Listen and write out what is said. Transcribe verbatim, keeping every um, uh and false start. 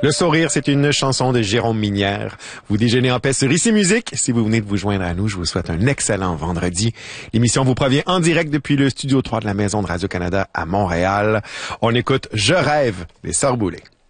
Le sourire, c'est une chanson de Jérôme Minière. Vous déjeunez en paix sur Ici Musique. Si vous venez de vous joindre à nous, je vous souhaite un excellent vendredi. L'émission vous provient en direct depuis le studio trois de la Maison de Radio-Canada à Montréal. On écoute Je rêve des Sœurs Boulay.